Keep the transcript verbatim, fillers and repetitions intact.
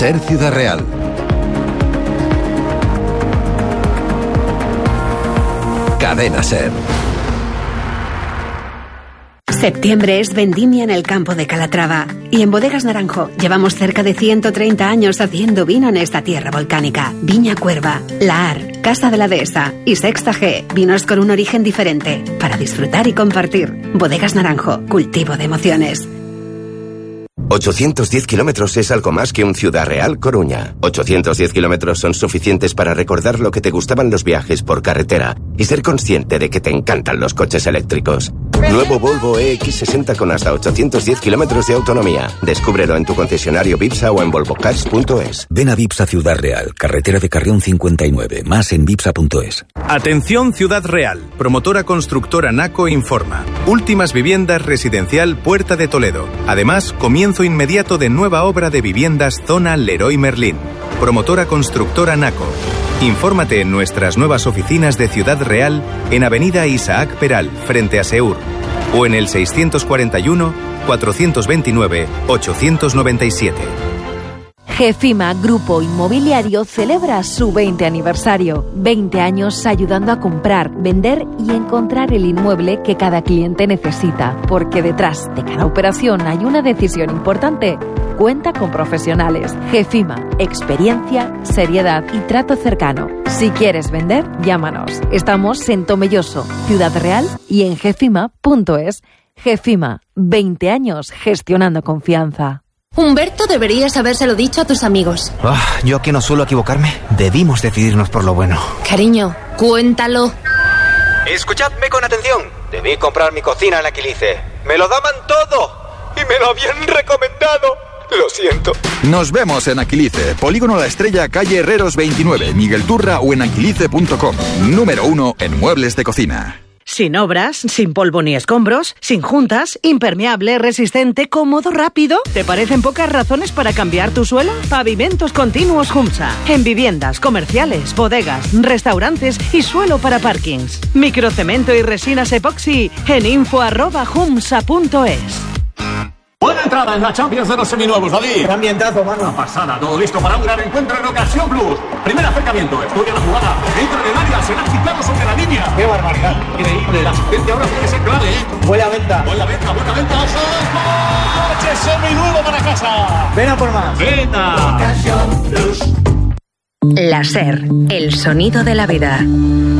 Ser Ciudad Real. Cadena Ser. Septiembre es vendimia en el campo de Calatrava. Y en Bodegas Naranjo llevamos cerca de ciento treinta años haciendo vino en esta tierra volcánica. Viña Cuerva, La Ar, Casa de la Dehesa y Sexta G. Vinos con un origen diferente para disfrutar y compartir. Bodegas Naranjo, cultivo de emociones. ochocientos diez kilómetros es algo más que un Ciudad Real Coruña. ochocientos diez kilómetros son suficientes para recordar lo que te gustaban los viajes por carretera y ser consciente de que te encantan los coches eléctricos. Nuevo Volvo E X sesenta con hasta ochocientos diez kilómetros de autonomía. Descúbrelo en tu concesionario Vipsa o en volvocars punto es. Ven a Vipsa Ciudad Real, carretera de Carrión cincuenta y nueve, más en vipsa punto es. Atención Ciudad Real, promotora constructora Naco informa. Últimas viviendas residencial Puerta de Toledo. Además, comienzo inmediato de nueva obra de viviendas zona Leroy Merlin. Promotora constructora Naco. Infórmate en nuestras nuevas oficinas de Ciudad Real en Avenida Isaac Peral, frente a Seur, o en el seiscientos cuarenta y uno, cuatrocientos veintinueve, ochocientos noventa y siete. GEFIMA Grupo Inmobiliario celebra su veinte aniversario. veinte años ayudando a comprar, vender y encontrar el inmueble que cada cliente necesita. Porque detrás de cada operación hay una decisión importante. Cuenta con profesionales. GEFIMA, experiencia, seriedad y trato cercano. Si quieres vender, llámanos. Estamos en Tomelloso, Ciudad Real y en gefima punto es. GEFIMA, veinte años gestionando confianza. Humberto, deberías habérselo dicho a tus amigos. Oh, yo que no suelo equivocarme, debimos decidirnos por lo bueno. Cariño, cuéntalo. Escuchadme con atención. Debí comprar mi cocina en Aquilice. Me lo daban todo y me lo habían recomendado. Lo siento. Nos vemos en Aquilice, Polígono La Estrella, calle Herreros veintinueve, Miguel Turra o en aquilice punto com. Número uno en muebles de cocina. Sin obras, sin polvo ni escombros, sin juntas, impermeable, resistente, cómodo, rápido. ¿Te parecen pocas razones para cambiar tu suelo? Pavimentos Continuos Humsa. En viviendas, comerciales, bodegas, restaurantes y suelo para parkings. Microcemento y resinas epoxi en info arroba humsa punto es. Buena entrada en la Champions de los seminuevos, David. Ambientazo, mano. Una pasada, todo listo para un gran encuentro en Ocasión Plus. Primer acercamiento, estudia la jugada. Entra en el área, será citado sobre la línea. ¡Qué barbaridad! Increíble, la asistencia ahora puede ser clave, ¿eh? Buena venta. Buena venta, buena venta. ¡Coche seminuevo para casa! Ven a por más. ¡Venta! La Ser, el sonido de la vida.